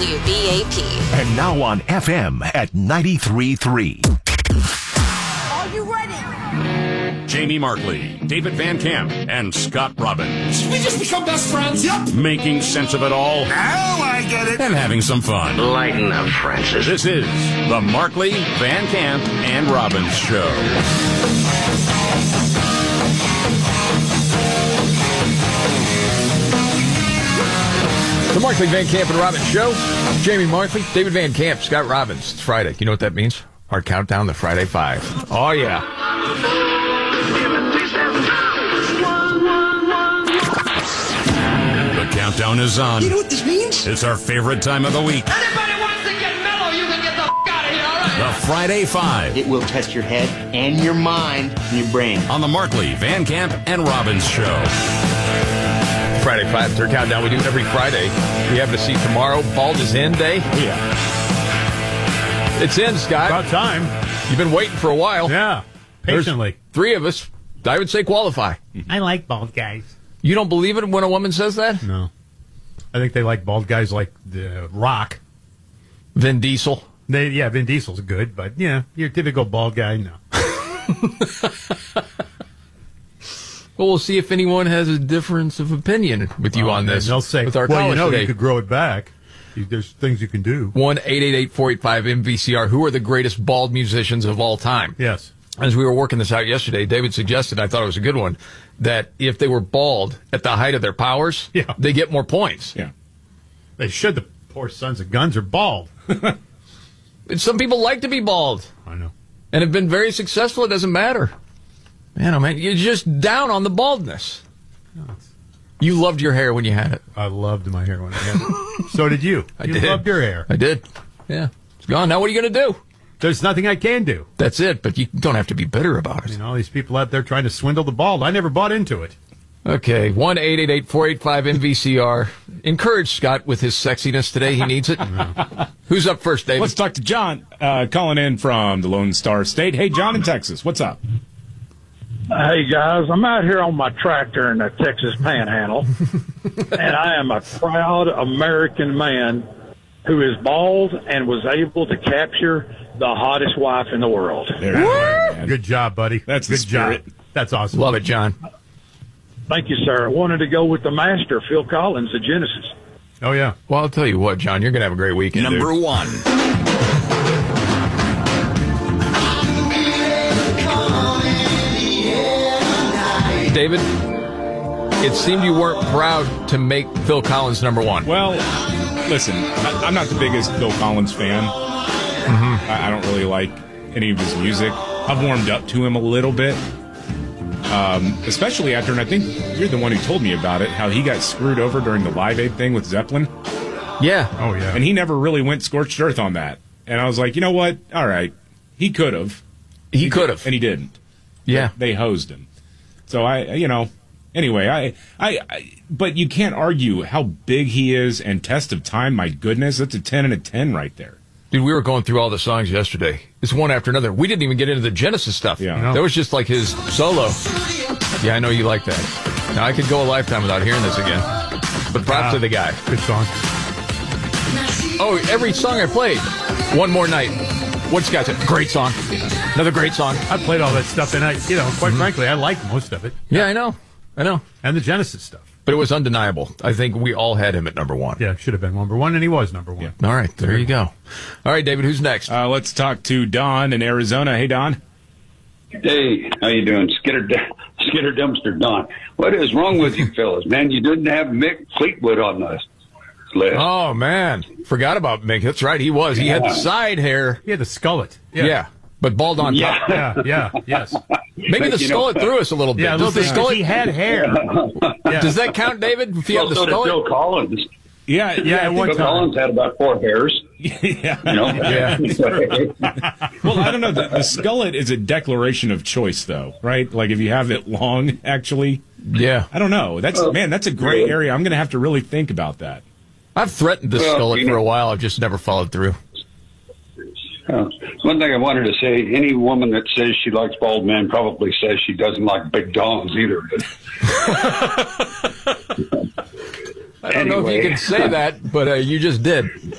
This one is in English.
WBAP. And now on FM at 93.3. Are you ready? Jamie Markley, David Van Camp, and Scott Robbins. We just become best friends. Yep. Making sense of it all. Now I get it. And having some fun. Lighten up, Francis. This is the Markley, Van Camp, and Robbins Show. The Markley, Van Camp, and Robbins Show. Jamie Markley, David Van Camp, Scott Robbins. It's Friday. You know what that means? Our countdown to Friday 5. Oh, yeah. The countdown is on. You know what this means? It's our favorite time of the week. Anybody wants to get mellow, you can get the out of here, all right? The Friday 5 It will test your head and your mind and your brain. on the Markley, Van Camp, and Robbins Show. Friday 5, third countdown. We do it every Friday. We have to see tomorrow, Bald is in day. Yeah. It's in, Scott. About time. You've been waiting for a while. Yeah. Patiently. There's 3 of us, I would say, qualify. I like bald guys. You don't believe it when a woman says that? No. I think they like bald guys like The Rock. Vin Diesel. Vin Diesel's good, but, yeah, your typical bald guy, no. Well, we'll see if anyone has a difference of opinion with you on this. They'll say, with our well, you callers know, today. you could grow it back. There's things you can do. 1-888-485-MVCR. Who are the greatest bald musicians of all time? Yes. As we were working this out yesterday, David suggested, I thought it was a good one, that if they were bald at the height of their powers, Yeah. they get more points. Yeah. They should. The poor sons of guns are bald. And some people like to be bald I know. and have been very successful. It doesn't matter. Man, oh man, you're just down on the baldness. You loved your hair when you had it. I loved my hair when I had it. So did you. You did. loved your hair. I did. Yeah. It's gone. Now what are you going to do? There's nothing I can do. That's it, but you don't have to be bitter about it. You know, all these people out there trying to swindle the bald. I never bought into it. Okay, 1-888-485-MVCR. Encourage Scott with his sexiness today. He needs it. Who's up first, David? Let's talk to John, calling in from the Lone Star State. Hey, John in Texas, what's up? Hey, guys, I'm out here on my tractor in the Texas Panhandle, and I am a proud American man who is bald and was able to capture the hottest wife in the world. There you are, man. Good job, buddy. That's the good spirit. job. That's awesome. Love it, John. Thank you, sir. I wanted to go with the master, Phil Collins, of Genesis. Oh, yeah. Well, I'll tell you what, John, you're going to have a great weekend. Number dude. 1. David, it seemed you weren't proud to make Phil Collins number 1. Well, listen, I'm not the biggest Phil Collins fan. I don't really like any of his music. I've warmed up to him a little bit, especially after, and I think you're the one who told me about it, how he got screwed over during the Live Aid thing with Zeppelin. Yeah. Oh, yeah. And he never really went scorched earth on that. And I was like, you know what? All right. He could have. He could have. And he didn't. Yeah. They hosed him. So anyway, but you can't argue how big he is and Test of Time. My goodness, that's a 10 and a 10 right there. Dude, we were going through all the songs yesterday. It's one after another. We didn't even get into the Genesis stuff. Yeah. That was just like his solo. Yeah, I know you like that. Now, I could go a lifetime without hearing this again. But props to the guy. Good song. Oh, every song I played. One More Night. What's got it? Great song. Another great song. I played all that stuff, and quite frankly, I like most of it. Yeah, I know. And the Genesis stuff. But it was undeniable. I think we all had him at number 1. Yeah, should have been number 1, and he was number 1. All right, there you go. All right, David, who's next? Let's talk to Don in Arizona. Hey, Don. Hey, how you doing? Skidder Dumpster Don. What is wrong with you fellas, man? You didn't have Mick Fleetwood on the list. Oh, man. Forgot about Mick. That's right, he was. He had the side hair. He had the skullet. Yeah. But bald on top. Yes. Maybe the skullet threw us a little bit. Yeah, Does the skullet, he had hair. Does that count, David, if you have the So did skullet? Phil Collins. Yeah. At one Phil time. Collins had about 4 hairs. Yeah. Yeah. Well, I don't know. The skullet is a declaration of choice, though, right? Like if you have it long, actually. Yeah. I don't know. That's a gray area. I'm going to have to really think about that. I've threatened the skullet for a while. I've just never followed through. One thing I wanted to say, any woman that says she likes bald men probably says she doesn't like big dongs either. I don't know if you can say that, but you just did.